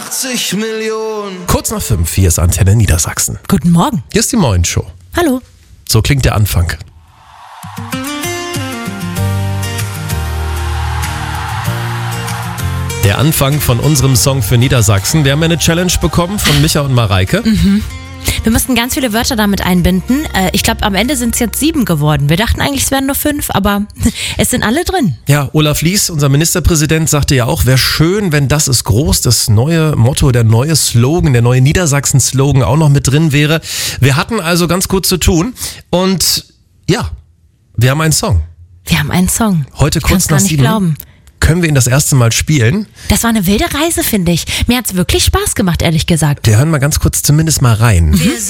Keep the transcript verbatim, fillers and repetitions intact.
achtzig Millionen. Kurz nach fünf, hier ist Antenne Niedersachsen. Guten Morgen. Hier ist die Morgenshow. Hallo. So klingt der Anfang. Der Anfang von unserem Song für Niedersachsen. Wir haben eine Challenge bekommen von Micha und Mareike. Mhm. Wir mussten ganz viele Wörter damit einbinden. Ich glaube, am Ende sind es jetzt sieben geworden. Wir dachten eigentlich, es wären nur fünf, aber es sind alle drin. Ja, Olaf Lies, unser Ministerpräsident, sagte ja auch, wäre schön, wenn das ist groß, das neue Motto, der neue Slogan, der neue Niedersachsen-Slogan auch noch mit drin wäre. Wir hatten also ganz gut zu tun und ja, wir haben einen Song. Wir haben einen Song. Heute kurz ich kann's nach gar nicht sieben. glauben. Können wir ihn das erste Mal spielen? Das war eine wilde Reise, finde ich. Mir hat es wirklich Spaß gemacht, ehrlich gesagt. Wir hören mal ganz kurz zumindest mal rein. Wir